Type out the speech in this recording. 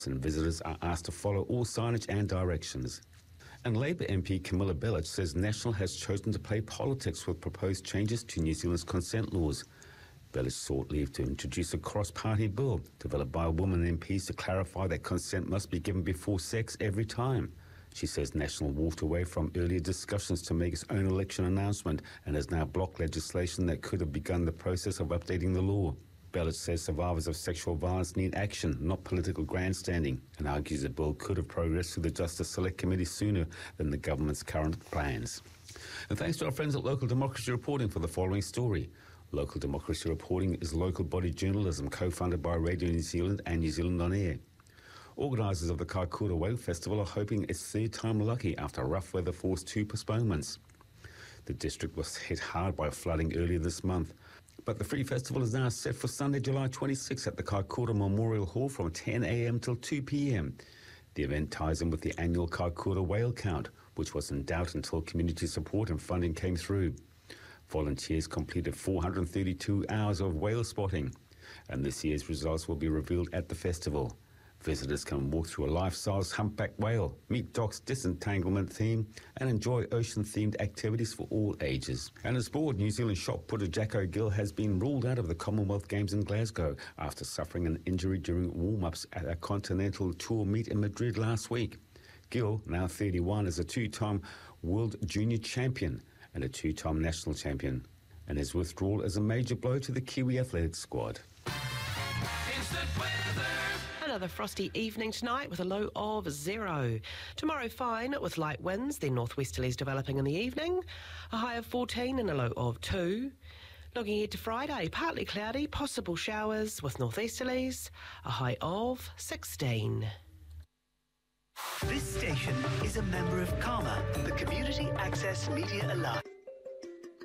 and visitors are asked to follow all signage and directions. And Labour MP Camilla Bellich says National has chosen to play politics with proposed changes to New Zealand's consent laws. Bellich sought leave to introduce a cross-party bill developed by woman MPs to clarify that consent must be given before sex every time. She says National walked away from earlier discussions to make its own election announcement and has now blocked legislation that could have begun the process of updating the law. Bellich says survivors of sexual violence need action, not political grandstanding, and argues the bill could have progressed through the Justice Select Committee sooner than the government's current plans. And thanks to our friends at Local Democracy Reporting for the following story. Local Democracy Reporting is local body journalism co-funded by Radio New Zealand and New Zealand On Air. Organisers of the Kaikoura Whale Festival are hoping it's third time lucky after rough weather forced 2 postponements. The district was hit hard by flooding earlier this month, but the free festival is now set for Sunday, July 26 at the Kaikoura Memorial Hall from 10 a.m. till 2 p.m. The event ties in with the annual Kaikoura whale count, which was in doubt until community support and funding came through. Volunteers completed 432 hours of whale spotting, and this year's results will be revealed at the festival. Visitors can walk through a life-size humpback whale, meet Doc's disentanglement theme, and enjoy ocean-themed activities for all ages. And in sport, New Zealand shot putter Jack O'Gill has been ruled out of the Commonwealth Games in Glasgow after suffering an injury during warm-ups at a Continental Tour meet in Madrid last week. Gill, now 31, is a 2-time World Junior Champion and a 2-time National Champion, and his withdrawal is a major blow to the Kiwi athletics squad. Instant weather. Another frosty evening tonight with a low of 0. Tomorrow fine with light winds, then northwesterlies developing in the evening. A high of 14 and a low of 2. Looking ahead to Friday, partly cloudy, possible showers with northeasterlies. A high of 16. This station is a member of Karma, the Community Access Media Alliance.